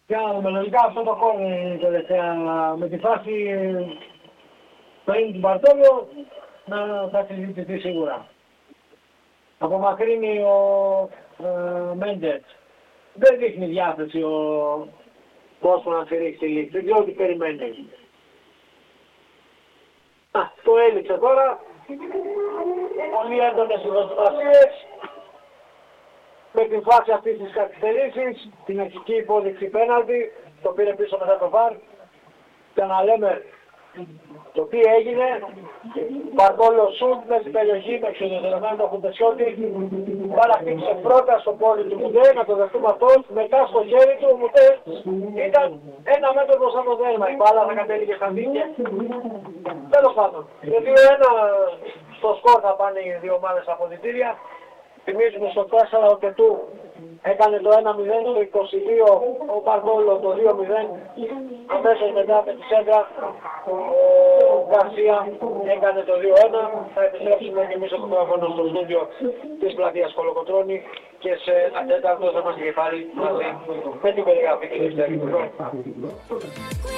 Πιάνουμε λογικά αυτό το κόρνερ τελευταία με τη φάση πριν την Παρτόλιο να θα συζητηθεί σίγουρα. Απομακρύνει ο Μέντετ. Δεν δείχνει διάθεση ο Μπόσκο να στηρίξει τη λύση. Δεν ξέρω τι περιμένει. Το έλειξε τώρα. Πολύ έντονες οι δοκιμασίες. Με την φάση αυτής της καθυστερήσης, την αρχική υπόδειξη πέναλτι, το πήρε πίσω μετά το VAR. Και να λέμε το τι έγινε, Παρτόλιο σουτ μέσα στην περιοχή με εξοδεδεμένο το Φουντεσιώτη, πάρα χτύπησε πρώτα στο πόδι του Μουτέ, να το δεχτούμε αυτό, μετά στο χέρι του Μουτέ ήταν 1 μέτρο μπροστά το δέρμα, η μπάλα θα κατέληγε στα δίκαια. Τέλος πάντων, γιατί στο σκορ θα πάνε οι δύο ομάδες στα αποδυτήρια. Θυμίζουμε στο 4 ο Κετού έκανε το 1-0, το 22 ο Παρτόλιο το 2-0, αμέσως μετά με τη σέντρα ο Γκαρσία έκανε το 2-1. Θα επιστρέψουμε και εμείς από το αγώνα στο στούντιο της πλατείας Κολοκοτρώνη και σε τέταρτο θα είμαστε κεφάλι μαζί με την περιγραφή και δεύτερη.